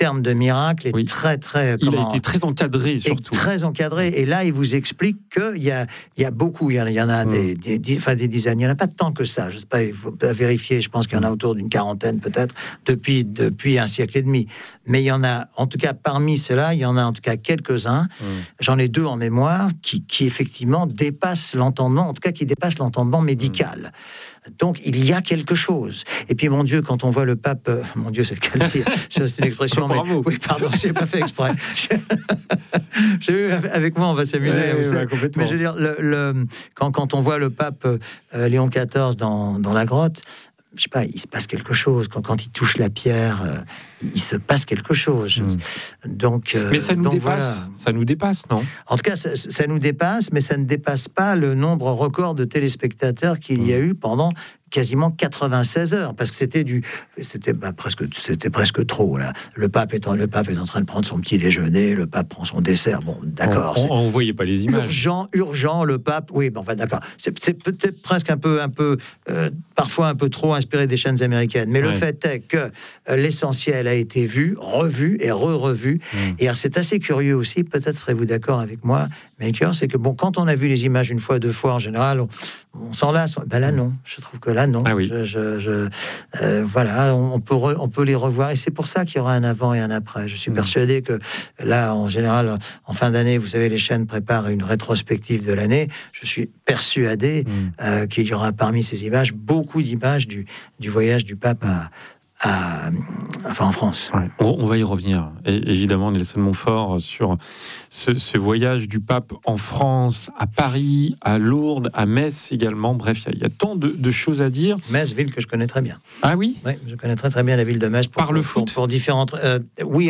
terme de miracle est très, très... Il a été très encadré, surtout. Très encadré. Et là, il vous explique qu'il y a beaucoup, il y en a des dizaines. Il n'y en a pas tant que ça. Je ne sais pas, il faut vérifier. Je pense qu'il y en a autour d'une quarantaine, peut-être, depuis un siècle et demi. Mais il y en a, en tout cas, parmi ceux-là, il y en a en tout cas quelques-uns. J'en ai 2 en mémoire qui effectivement dépassent l'entendement, en tout cas qui dépassent l'entendement médical. Donc, il y a quelque chose. Et puis, mon Dieu, quand on voit le pape... mon Dieu, c'est le cas de dire. C'est une expression... mais, oui, pardon, je n'ai pas fait exprès. J'ai eu avec moi, on va s'amuser. Mais je veux dire, quand on voit le pape Léon XIV dans la grotte, je sais pas, il se passe quelque chose. Quand il touche la pierre, il se passe quelque chose. Donc, mais ça nous dépasse. Voilà. Ça nous dépasse, non ? En tout cas, ça nous dépasse, mais ça ne dépasse pas le nombre record de téléspectateurs qu'il y a eu pendant quasiment 96 heures, parce que c'était presque trop là. Le pape est en train de prendre son petit déjeuner, le pape prend son dessert. Bon, d'accord. On voyait pas les images. Urgent, le pape. Oui, bon, enfin, d'accord. C'est peut-être presque un peu, parfois un peu trop inspiré des chaînes américaines. Mais le fait est que l'essentiel a été vu, revu et revu. Et alors, c'est assez curieux aussi. Peut-être serez-vous d'accord avec moi, Melchior, c'est que bon, quand on a vu les images une fois, 2 fois, en général, on s'en lasse. Ben là, non. Je trouve que là, non. Ah oui. Voilà, on peut les revoir. Et c'est pour ça qu'il y aura un avant et un après. Je suis persuadé que là, en général, en fin d'année, vous savez, les chaînes préparent une rétrospective de l'année. Je suis persuadé qu'il y aura parmi ces images beaucoup d'images du voyage du pape en France. Ouais. On va y revenir. Et évidemment, Nelson Montfort, sur ce voyage du pape en France, à Paris, à Lourdes, à Metz également. Bref, il y a tant de choses à dire. Metz, ville que je connais très bien. Ah oui ? Oui, je connais très bien la ville de Metz. Par le foot ? Pour différentes... oui,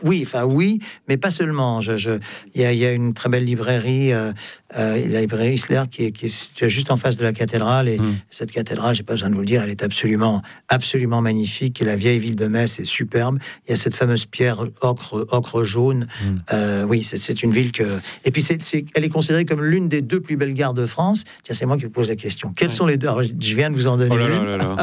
mais pas seulement. Il y a une très belle librairie, la librairie Isler, qui est juste en face de la cathédrale. Et cette cathédrale, j'ai pas besoin de vous le dire, elle est absolument magnifique. Et la vieille ville de Metz est superbe. Il y a cette fameuse pierre ocre jaune. Oui, c'est une ville que... Et puis, elle est considérée comme l'une des 2 plus belles gares de France. Tiens, c'est moi qui vous pose la question. Quelles sont les 2 ? Alors, je viens de vous en donner une.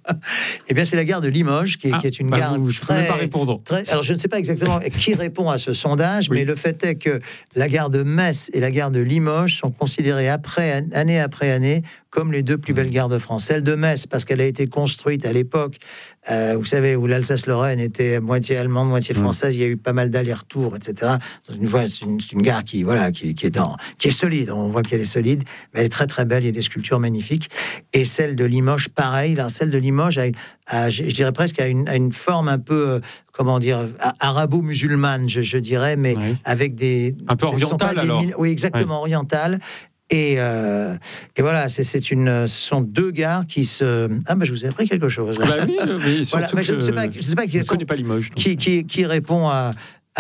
Eh bien, c'est la gare de Limoges, qui est une gare très... Alors, je ne sais pas exactement qui répond à ce sondage, mais le fait est que la gare de Metz et la gare de Limoges sont considérées année après année comme les 2 plus belles gares de France. Celle de Metz, parce qu'elle a été construite à l'époque, vous savez, où l'Alsace-Lorraine était moitié allemande, moitié française, il y a eu pas mal d'allers-retours, etc. C'est une gare qui est solide, on voit qu'elle est solide, mais elle est très très belle, il y a des sculptures magnifiques. Et celle de Limoges, pareil. Alors, celle de Limoges, je dirais presque, a une forme un peu... comment dire, arabo-musulmane, je dirais, mais avec des... Un peu oriental, alors. Oui, exactement, oriental. Et voilà, ce sont 2 gares qui se... Ah, je vous ai appris quelque chose. Bah oui, mais voilà, mais je ne sais pas je ne connais pas Limoges. Qui répond à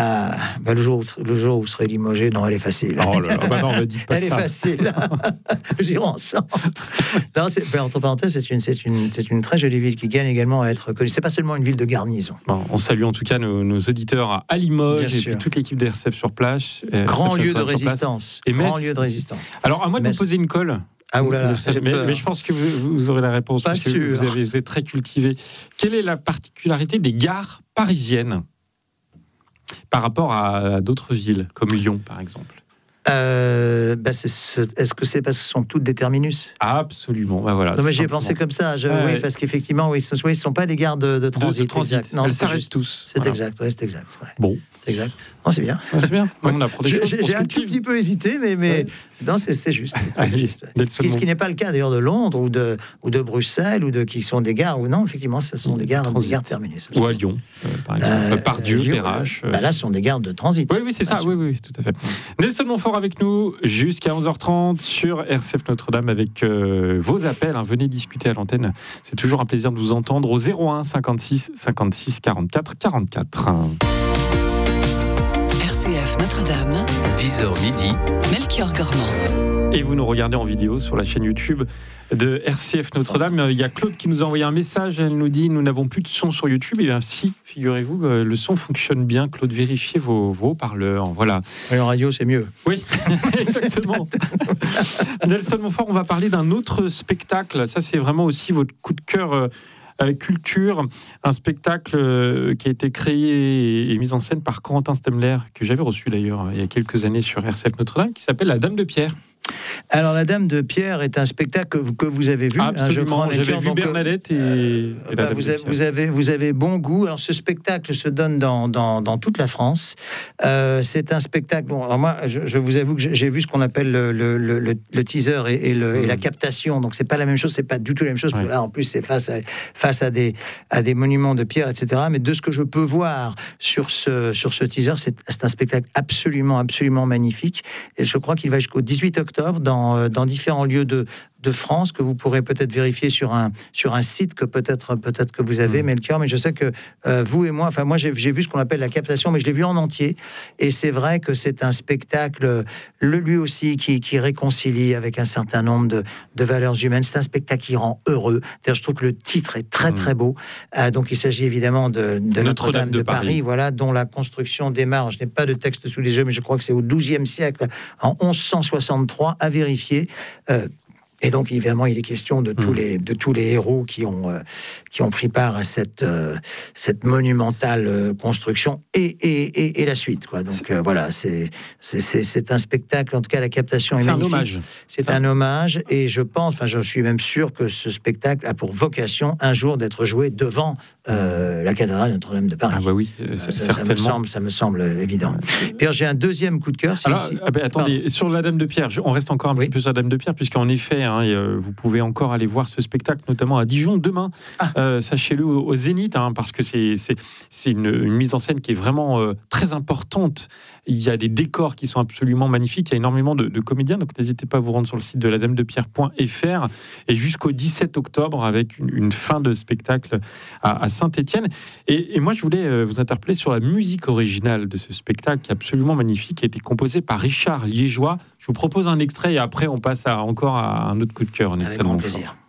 le jour où vous serez limogé, non, elle est facile. Oh là là, non, ne dites pas elle ça. Elle est facile. J'irai ensemble. Non, entre parenthèses, c'est une très jolie ville qui gagne également à être connue. C'est pas seulement une ville de garnison. Bon, on salue en tout cas nos auditeurs à Limoges et puis toute l'équipe de RCF sur place. Grand lieu de résistance. Grand lieu de résistance. Alors, à moi de vous poser une colle. Ah oulala, mais je pense que vous aurez la réponse. Pas sûr. Vous êtes très cultivé. Quelle est la particularité des gares parisiennes par rapport à d'autres villes, comme Lyon, par exemple? Est-ce que c'est parce que ce sont toutes des terminus? Absolument, voilà. Non, mais j'y ai pensé comme ça. Oui, parce qu'effectivement, ce ne sont pas des gares de transit. Exact. Non, elles s'arrêtent tous. C'est exact. Ouais, c'est exact. Ouais. Bon, c'est exact. Non, c'est bien. C'est bien. On apprend des choses. J'ai un tout petit peu hésité, mais non, c'est juste. Ce qui n'est pas le cas d'ailleurs de Londres ou de Bruxelles qui sont des gares. Ou non, effectivement, ce sont des gares terminus. Ou à Lyon, par exemple. Pardieu, Perrache. Là, ce sont des gares de transit. Oui, c'est ça. Oui, tout à fait. Nelson Montfort avec nous jusqu'à 11h30 sur RCF Notre-Dame avec vos appels. Venez discuter à l'antenne. C'est toujours un plaisir de vous entendre au 01 56 56 44 44. RCF Notre-Dame, 10h midi, Melchior Gormand. Et vous nous regardez en vidéo sur la chaîne YouTube de RCF Notre-Dame. Il y a Claude qui nous a envoyé un message. Elle nous dit: nous n'avons plus de son sur YouTube. Et bien si, figurez-vous, le son fonctionne bien. Claude, vérifiez vos haut-parleurs. Voilà. Et en radio, c'est mieux. Oui, exactement. Nelson Montfort, on va parler d'un autre spectacle. Ça, c'est vraiment aussi votre coup de cœur Culture, un spectacle qui a été créé et mis en scène par Corentin Stemler, que j'avais reçu d'ailleurs il y a quelques années sur RCF Notre-Dame, qui s'appelle La Dame de Pierre. Alors, La Dame de Pierre est un spectacle que vous avez vu. Absolument, je crois, j'avais vu Bernadette et la Dame de Pierre. Vous avez bon goût. Alors, ce spectacle se donne dans toute la France. C'est un spectacle... Bon, alors moi, je vous avoue que j'ai vu ce qu'on appelle le teaser et la captation. Donc, c'est pas la même chose, c'est pas du tout la même chose. Parce que là, en plus, c'est face à des monuments de pierre, etc. Mais de ce que je peux voir sur ce teaser, c'est un spectacle absolument magnifique. Et je crois qu'il va jusqu'au 18 octobre dans différents lieux de France, que vous pourrez peut-être vérifier sur un site que peut-être que vous avez, Melchior, mais je sais que vous et moi, enfin moi j'ai vu ce qu'on appelle la captation, mais je l'ai vu en entier, et c'est vrai que c'est un spectacle, lui aussi, qui réconcilie avec un certain nombre de valeurs humaines. C'est un spectacle qui rend heureux. D'ailleurs, je trouve que le titre est très beau. Donc il s'agit évidemment de Notre-Dame de Paris, voilà, dont la construction démarre, je n'ai pas de texte sous les yeux, mais je crois que c'est au XIIe siècle, en 1163, à vérifier. Et donc, évidemment, il est question de tous les héros qui ont pris part à cette monumentale construction et la suite, quoi. Donc, voilà, c'est un spectacle, en tout cas, la captation est magnifique. C'est un hommage. C'est un hommage, et je pense, enfin, je suis même sûr que ce spectacle a pour vocation, un jour, d'être joué devant la cathédrale Notre-Dame de Paris. Ah bah oui, ça me semble évident. Puis, j'ai un deuxième coup de cœur. Attendez, sur la Dame de Pierre, on reste encore un petit peu sur la Dame de Pierre, puisqu'en effet, vous pouvez encore aller voir ce spectacle, notamment à Dijon demain. Sachez-le, au Zénith, parce que c'est une mise en scène qui est vraiment très importante. Il y a des décors qui sont absolument magnifiques. Il y a énormément de comédiens, donc n'hésitez pas à vous rendre sur le site de ladamedepierre.fr, et jusqu'au 17 octobre avec une fin de spectacle à Saint-Étienne. Et moi, je voulais vous interpeller sur la musique originale de ce spectacle, qui est absolument magnifique, qui a été composée par Richard Liégeois. Je vous propose un extrait et après on passe encore à un autre coup de cœur. Avec grand plaisir.